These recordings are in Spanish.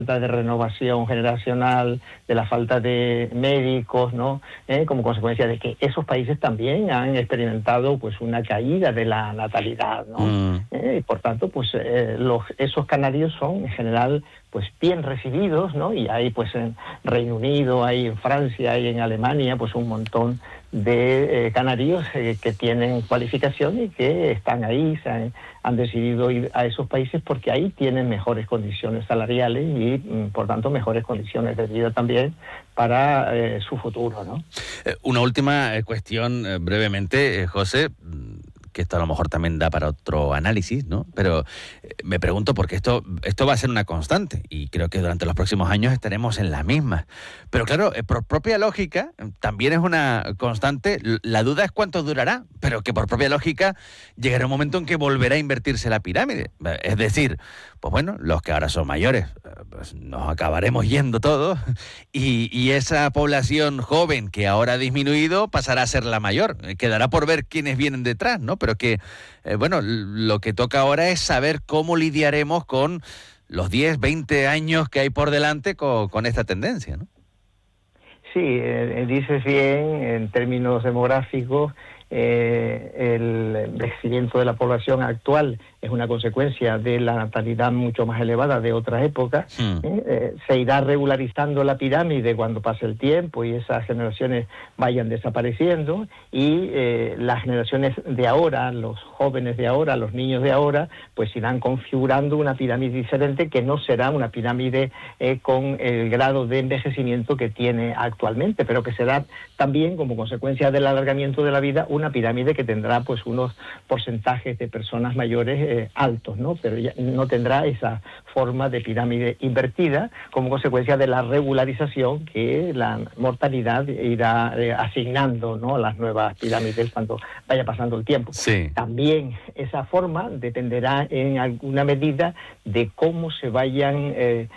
falta de renovación generacional, de la falta de médicos, ¿no? Como consecuencia de que esos países también han experimentado pues una caída de la natalidad, ¿no? Y por tanto, pues esos canarios son en general pues bien recibidos, ¿no? Y hay pues en Reino Unido, hay en Francia, hay en Alemania, pues un montón de canarios que tienen cualificación y que están ahí, han decidido ir a esos países porque ahí tienen mejores condiciones salariales y por tanto mejores condiciones de vida también para su futuro, ¿no? Una última cuestión brevemente, José, que esto a lo mejor también da para otro análisis, ¿no? Pero me pregunto porque esto va a ser una constante y creo que durante los próximos años estaremos en las mismas. Pero claro, por propia lógica, también es una constante. La duda es cuánto durará, pero que por propia lógica llegará un momento en que volverá a invertirse la pirámide. Es decir, pues bueno, los que ahora son mayores, pues nos acabaremos yendo todos y esa población joven que ahora ha disminuido pasará a ser la mayor. Quedará por ver quiénes vienen detrás, ¿no? Pero que, bueno, lo que toca ahora es saber cómo lidiaremos con los 10, 20 años que hay por delante con esta tendencia, ¿no? Sí, dices bien, en términos demográficos, el envejecimiento de la población actual es una consecuencia de la natalidad mucho más elevada de otras épocas. Se irá regularizando la pirámide cuando pase el tiempo y esas generaciones vayan desapareciendo y las generaciones de ahora, los jóvenes de ahora, los niños de ahora, pues irán configurando una pirámide diferente que no será una pirámide con el grado de envejecimiento que tiene actualmente, pero que será también como consecuencia del alargamiento de la vida una pirámide que tendrá pues unos porcentajes de personas mayores altos, ¿no? Pero ya no tendrá esa forma de pirámide invertida como consecuencia de la regularización que la mortalidad irá asignando, ¿no?, a las nuevas pirámides cuando vaya pasando el tiempo. Sí. También esa forma dependerá en alguna medida de cómo se vayan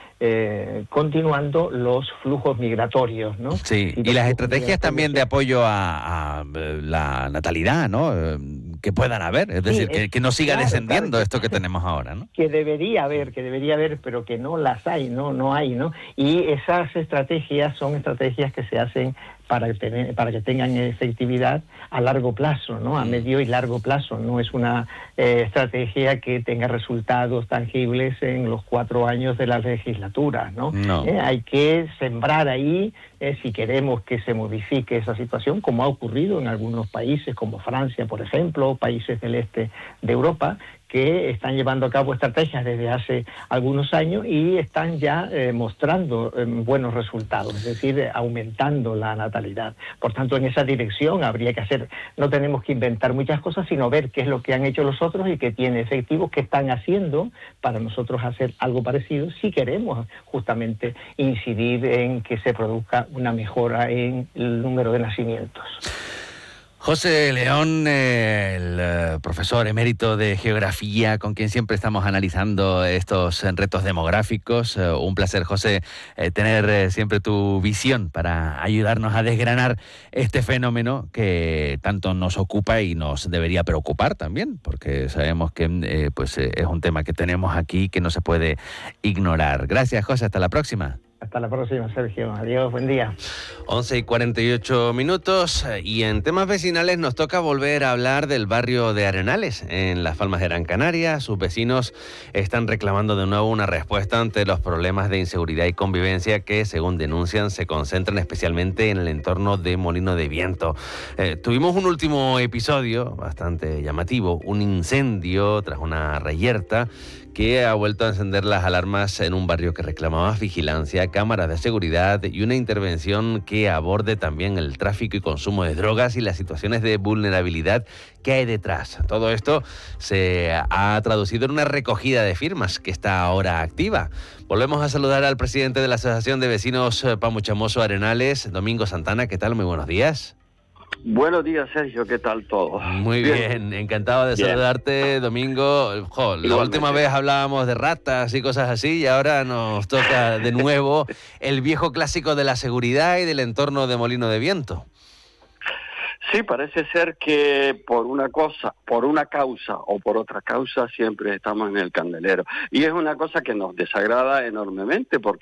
continuando los flujos migratorios, ¿no? Sí, y las estrategias también de apoyo a la natalidad, ¿no? Que puedan haber, es decir, que no siga descendiendo esto que tenemos ahora, ¿no? Que debería haber, pero que no las hay, no hay, ¿no? Y esas estrategias son estrategias que se hacen para que tengan efectividad a largo plazo, ¿no? A medio y largo plazo. No es una estrategia que tenga resultados tangibles en los 4 años de la legislatura, ¿no? Hay que sembrar ahí, si queremos que se modifique esa situación, como ha ocurrido en algunos países, como Francia, por ejemplo, países del este de Europa, que están llevando a cabo estrategias desde hace algunos años y están ya mostrando buenos resultados, es decir, aumentando la natalidad. Por tanto, en esa dirección habría que hacer, no tenemos que inventar muchas cosas, sino ver qué es lo que han hecho los otros y qué tiene efectivos, qué están haciendo para nosotros hacer algo parecido, si queremos justamente incidir en que se produzca una mejora en el número de nacimientos. José León, el profesor emérito de Geografía, con quien siempre estamos analizando estos retos demográficos. Un placer, José, tener siempre tu visión para ayudarnos a desgranar este fenómeno que tanto nos ocupa y nos debería preocupar también, porque sabemos que es un tema que tenemos aquí que no se puede ignorar. Gracias, José, hasta la próxima. Hasta la próxima, Sergio. Adiós, buen día. 11:48 y en temas vecinales nos toca volver a hablar del barrio de Arenales, en Las Palmas de Gran Canaria. Sus vecinos están reclamando de nuevo una respuesta ante los problemas de inseguridad y convivencia que, según denuncian, se concentran especialmente en el entorno de Molino de Viento. Tuvimos un último episodio bastante llamativo, un incendio tras una reyerta que ha vuelto a encender las alarmas en un barrio que reclamaba vigilancia, cámaras de seguridad y una intervención que aborde también el tráfico y consumo de drogas y las situaciones de vulnerabilidad que hay detrás. Todo esto se ha traducido en una recogida de firmas que está ahora activa. Volvemos a saludar al presidente de la Asociación de Vecinos Pamuchamoso Arenales, Domingo Santana. ¿Qué tal? Muy buenos días. Buenos días, Sergio, ¿qué tal todo? Muy bien, encantado de saludarte, Domingo. La última vez hablábamos de ratas y cosas así y ahora nos toca de nuevo el viejo clásico de la seguridad y del entorno de Molino de Viento. Sí, parece ser que por una causa o por otra causa siempre estamos en el candelero. Y es una cosa que nos desagrada enormemente porque